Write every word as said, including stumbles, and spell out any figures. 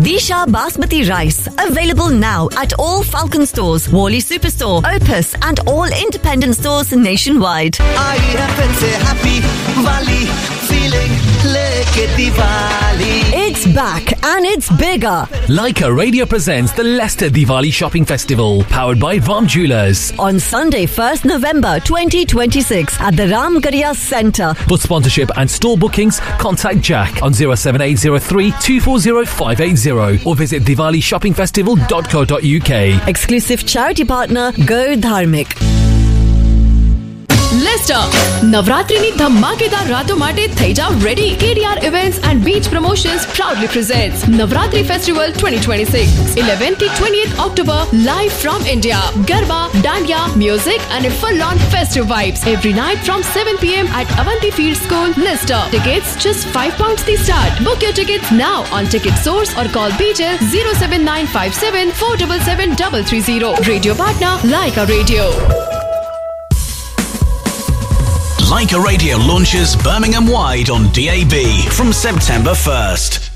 Disha Basmati Rice. Available now at all Falcon stores, Wally Superstore, Opus and all independent stores nationwide. I am say happy Wali feeling like Diwali. It's back and it's bigger. Leica Radio presents the Leicester Diwali Shopping Festival, powered by Vam Jewellers. On Sunday, first November twenty twenty-six at the Ramgarhia Centre. For sponsorship and store bookings, contact Jack on zero seven eight zero three two four zero five eight zero or visit diwali shopping festival dot co dot uk. Exclusive charity partner Go Dharmik. Leicester Navratri ni dhamakedar raaton માટે થઈ જાવ ready. K D R Events and Beach Promotions proudly presents Navratri Festival twenty twenty-six, eleventh to twentieth October, live from India. Garba, Dandiya, music and a full-on festive vibes every night from seven p m at Avanti Field School, Leicester. Tickets just five pounds the start. Book your tickets now on Ticket Source or call B J zero seven nine five seven four seven seven three three zero. Radio partner Leica Radio. Leica Radio launches Birmingham wide on D A B from September first.